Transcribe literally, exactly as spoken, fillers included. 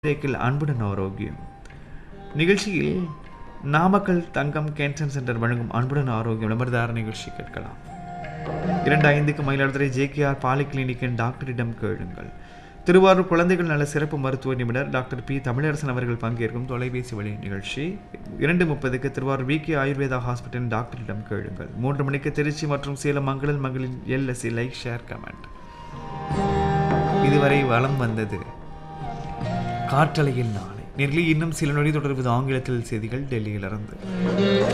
தேக்கில் அன்புடன் ஆரோக்கியம் நிகழ்ச்சியில் நாமக்கல் தங்கம் கேன்சர் சென்டர் வழங்கும் அன்புடன் ஆரோக்கியம் விளம்பரதார நிகழ்ச்சி கேட்கலாம். இரண்டு ஐந்துக்கு மயிலாடுதுறை ஜேகேஆர் பாலி கிளினிக்கின் டாக்டரிடம் கேளுங்கள். திருவாரூர் குழந்தைகள் நல சிறப்பு மருத்துவ நிபுணர் டாக்டர் பி தமிழரசன் அவர்கள் பங்கேற்கும் தொலைபேசி வழி நிகழ்ச்சி. இரண்டு முப்பதுக்கு Thiruvarur V K Ayurveda hospital டாக்டரிடம் கேளுங்கள். மூன்று மணிக்கு திருச்சி மற்றும் சேலம் மங்களல் மகளின் எல்எஸ்சி லைக் ஷேர் கமெண்ட். இதுவரை வலம் வந்தது காற்றலையில் நாளை. நேரில் இன்னும் சில நொடி தொடர்பு ஆங்கிலத்தில் செய்திகள் டெல்லியிலிருந்து.